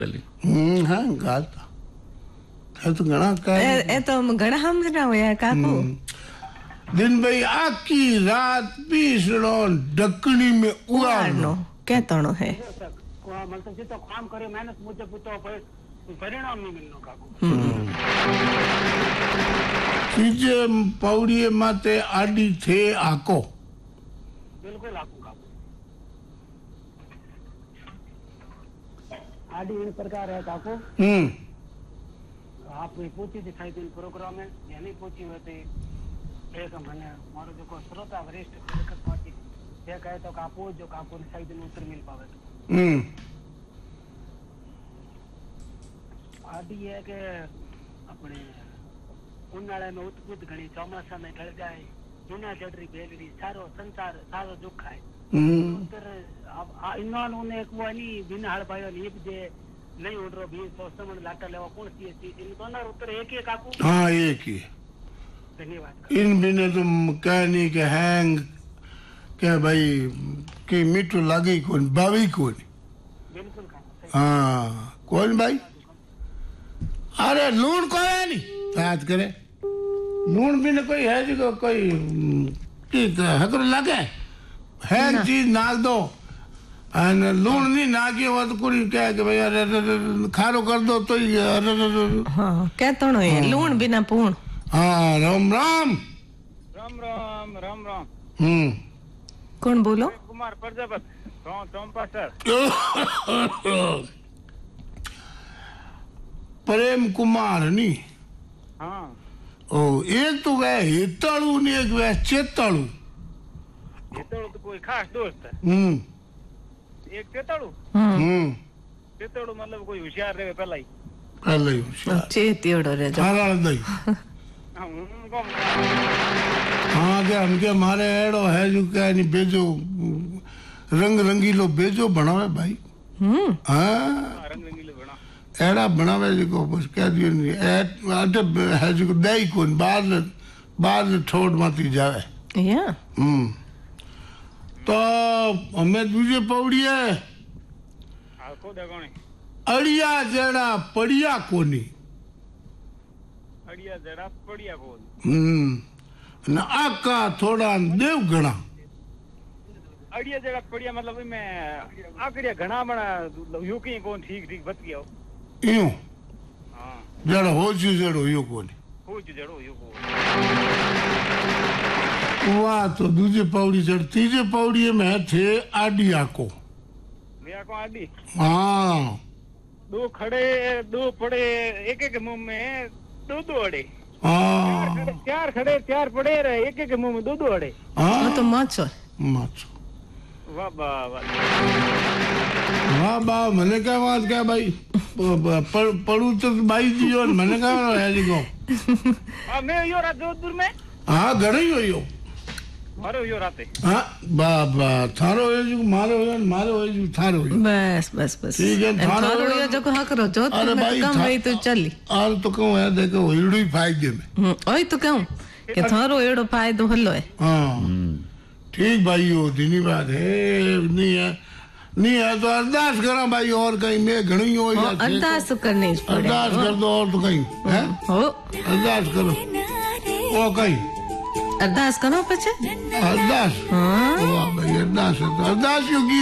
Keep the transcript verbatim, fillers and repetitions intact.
हम्म हाँ गाता है तो घना का ए तो घना हम ना होया काकू दिन भाई आकी रात पीसणो ढकनी में उड़ाड़नो कहतणो है को मतलब जितो काम करे मेहनत मुझे पुतो परिणाम नहीं मिलनो काकू चीजे पौड़िए माते आडी थे आको बिल्कुल आको काकू आडी इन प्रकार है काकू हम्म आप पूछी दिखाई दिन प्रोग्राम में यानी पूछी होते एक मने मारो जो को श्रोता वरिष्ठ लेखक पार्टी ये कहे तो कापू जो कापू ने सही दिन उत्तर मिल पावे हम्म आदि है के अपने उन्नाळे में उत्पुत घणी चौमासा में ढल जाए जूना जडरी बेलड़ी सारो संसार सारो दुख है हम्म उत्तर अब इन्होंने ने एक वो नहीं बिना हड़ पायो नहीं जे नहीं उड़ रो भी तो समण लाटा लेवा कौन सी चीज इन दोनों उत्तर एक ही काकू हाँ एक ही धन्यवाद इन बिने तुम कहनी के हैंग के भाई कि मीठू लागी कौन बावी कौन बिल्कुल काकू हाँ कौन भाई अरे लूण कोई है नहीं बात करे लूण भी न कोई है जो कोई की हकरो लगे है चीज नाक दो अन लूण नहीं नाके वो तो कोई क्या कि भाई अरे खारो कर दो तो ही अरे हाँ कहतणो है लूण बिना पूर्ण हाँ राम राम राम राम राम राम हम्म कौन बोलो कुमार प्रजापति तो चंपा सर प्रेम कुमार नहीं हाँ ओ एक तो गया हिताड़ू ने एक गया चेताड़ू चेताड़ू तो कोई खास दोस्त है हम्म एक चेताड़ू हम्म चेताड़ू मतलब कोई होशियार रहे पहला ही पहले ही होशियार चेतियोड़ो रे जो हारा दई हाँ उनको हाँ क्या हमके मारे एड़ो है जो क्या नहीं बेजो रंग रंगीलो बेजो बनावे भाई हम्म हाँ रंग रंगीले बना एड़ा बनावे जो बस क्या दियो नहीं एट अटब है जो दई कोन बाहर बाहर ठोड़ माती जावे या हम्म तो हमें दूजे पौड़ी है हाँ को देखो अड़िया जड़ा पड़िया कोनी अड़िया जरा पड़िया बोल हम्म न आका थोड़ा देव गणा अड़िया जरा पड़िया मतलब मैं आकड़िया घना बना यू की कौन ठीक ठीक बत गया यूं हाँ जड़ा हो चीज जड़ो यो कोनी कुछ जड़ो यू को वाह तो दूजे पौड़ी चढ़ तीजे पौड़ी में थे आडिया को मेरा को आदि हाँ दो खड़े दो पड़े एक एक मुंह में दो दो अड़े हाँ चार खड़े चार पड़े रहे एक एक मुंह में दो दो अड़े हाँ तो माचो माचो वाह वाह वाह वाह वाह मैंने क्या बात क्या भाई पढ़ू तो भाई जी और मैंने कहा है जी को हाँ मैं यो रात जोधपुर में हाँ घर ही हो यो मारो यो राते हाँ बाबा थारो है जो मारो है मारो है जो थारो है बस बस बस ठीक है, थारो थारो यो जो हक रो जो अरे भाई कम भाई तो चली और तो कहूँ है देखो हिड़ू फायदे में हम्म ओई तो कहूं कि थारो एड़ो फायदो हल्लो है हाँ ठीक भाई हो दिनी बात है नहीं है नहीं है तो अरदास करा भाई और कहीं मैं घणी हो हाँ, अरदास तो करनी पड़े अरदास कर दो और तो कहीं है हो अरदास करो ओ कहीं अरदास करो पछे अरदास हाँ वाह भाई अरदास है तो अरदास योगी